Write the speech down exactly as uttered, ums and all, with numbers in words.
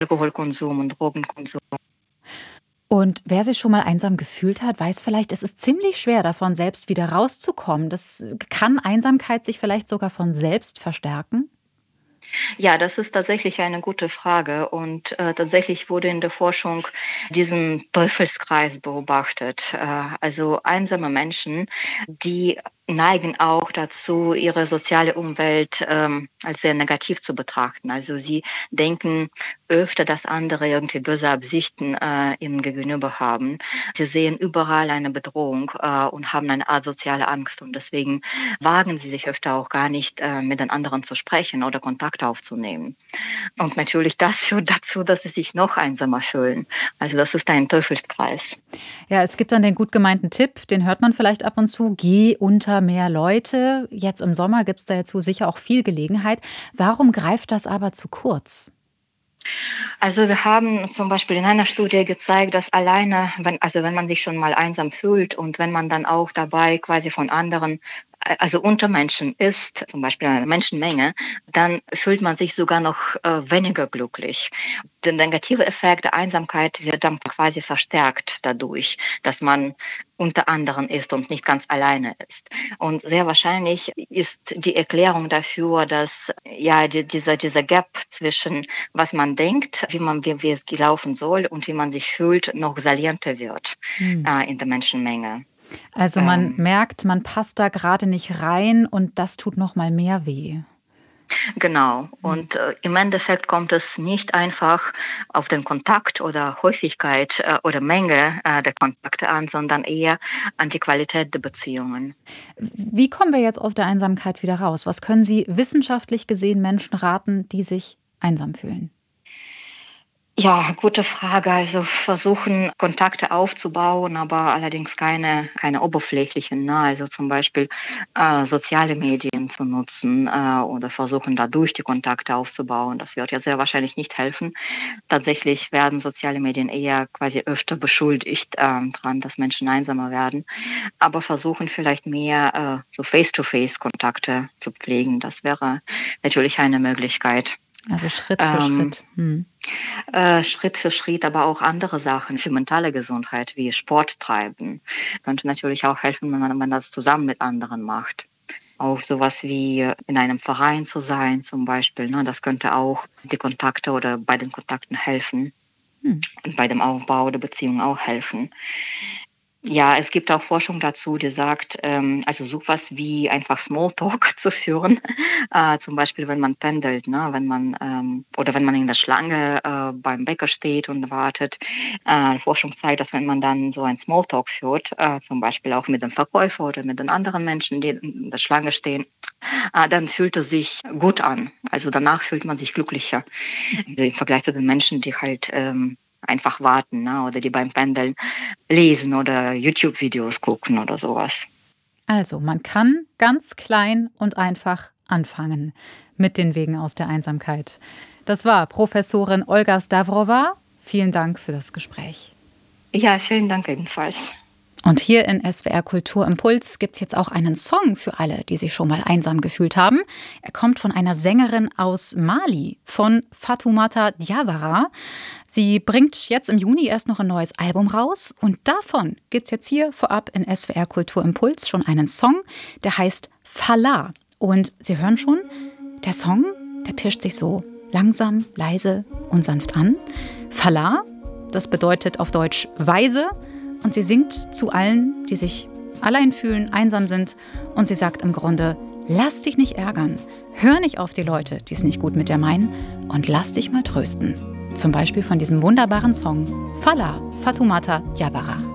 Alkoholkonsum und Drogenkonsum. Und wer sich schon mal einsam gefühlt hat, weiß vielleicht, es ist ziemlich schwer, davon selbst wieder rauszukommen. Das kann Einsamkeit sich vielleicht sogar von selbst verstärken? Ja, das ist tatsächlich eine gute Frage und, äh, tatsächlich wurde in der Forschung diesen Teufelskreis beobachtet. Äh, also einsame Menschen, die neigen auch dazu, ihre soziale Umwelt, ähm, als sehr negativ zu betrachten. Also sie denken öfter, dass andere irgendwie böse Absichten, äh, ihnen gegenüber haben. Sie sehen überall eine Bedrohung, äh, und haben eine Art soziale Angst und deswegen wagen sie sich öfter auch gar nicht, äh, mit den anderen zu sprechen oder Kontakt aufzunehmen. Und natürlich das führt dazu, dass sie sich noch einsamer fühlen. Also das ist ein Teufelskreis. Ja, es gibt dann den gut gemeinten Tipp, den hört man vielleicht ab und zu: Geh unter mehr Leute. Jetzt im Sommer gibt es dazu sicher auch viel Gelegenheit. Warum greift das aber zu kurz? Also wir haben zum Beispiel in einer Studie gezeigt, dass alleine, wenn, also wenn man sich schon mal einsam fühlt und wenn man dann auch dabei quasi von anderen, äh, also unter Menschen ist, zum Beispiel eine Menschenmenge, dann fühlt man sich sogar noch äh, weniger glücklich. Der negative Effekt der Einsamkeit wird dann quasi verstärkt dadurch, dass man unter anderen ist und nicht ganz alleine ist. Und sehr wahrscheinlich ist die Erklärung dafür, dass ja die, dieser, dieser Gap zwischen was man denkt, wie man wie, wie es laufen soll und wie man sich fühlt, noch salienter wird Hm. äh, in der Menschenmenge. Also man Ähm, merkt, man passt da gerade nicht rein und das tut noch mal mehr weh. genau. Hm. Und äh, im Endeffekt kommt es nicht einfach auf den Kontakt oder Häufigkeit äh, oder Menge äh, der Kontakte an, sondern eher an die Qualität der Beziehungen. Wie kommen wir jetzt aus der Einsamkeit wieder raus? Was können Sie wissenschaftlich gesehen Menschen raten, die sich einsam fühlen? Ja, gute Frage. Also versuchen, Kontakte aufzubauen, aber allerdings keine, keine oberflächlichen. Ne? Also zum Beispiel äh, soziale Medien zu nutzen äh, oder versuchen, dadurch die Kontakte aufzubauen. Das wird ja sehr wahrscheinlich nicht helfen. Tatsächlich werden soziale Medien eher quasi öfter beschuldigt ähm, dran, dass Menschen einsamer werden. Aber versuchen vielleicht mehr äh, so Face-to-Face-Kontakte zu pflegen. Das wäre natürlich eine Möglichkeit. Also Schritt für Ähm, Schritt. Hm. äh, Schritt für Schritt, aber auch andere Sachen für mentale Gesundheit wie Sport treiben. Könnte natürlich auch helfen, wenn man, wenn man das zusammen mit anderen macht. Auch sowas wie in einem Verein zu sein zum Beispiel. Ne? Das könnte auch die Kontakte oder bei den Kontakten helfen Hm. und bei dem Aufbau der Beziehung auch helfen. Ja, es gibt auch Forschung dazu, die sagt, ähm, also so was wie einfach Smalltalk zu führen, äh, zum Beispiel, wenn man pendelt, ne, wenn man ähm, oder wenn man in der Schlange äh, beim Bäcker steht und wartet. Äh, Forschung zeigt, dass wenn man dann so ein Smalltalk führt, äh, zum Beispiel auch mit dem Verkäufer oder mit den anderen Menschen, die in der Schlange stehen, äh, dann fühlt es sich gut an. Also danach fühlt man sich glücklicher. Also im Vergleich zu den Menschen, die halt ähm, einfach warten, ne, oder die beim Pendeln lesen oder YouTube-Videos gucken oder sowas. Also, man kann ganz klein und einfach anfangen mit den Wegen aus der Einsamkeit. Das war Professorin Olga Stavrowa. Vielen Dank für das Gespräch. Ja, vielen Dank ebenfalls. Und hier in S W R Kultur Impuls gibt es jetzt auch einen Song für alle, die sich schon mal einsam gefühlt haben. Er kommt von einer Sängerin aus Mali, von Fatoumata Diawara. Sie bringt jetzt im Juni erst noch ein neues Album raus. Und davon gibt es jetzt hier vorab in S W R Kultur Impuls schon einen Song, der heißt Fala. Und Sie hören schon, der Song, der pirscht sich so langsam, leise und sanft an. Fala, das bedeutet auf Deutsch weise. Und sie singt zu allen, die sich allein fühlen, einsam sind. Und sie sagt im Grunde, lass dich nicht ärgern. Hör nicht auf die Leute, die es nicht gut mit dir meinen. Und lass dich mal trösten. Zum Beispiel von diesem wunderbaren Song Fala, Fatoumata Diawara.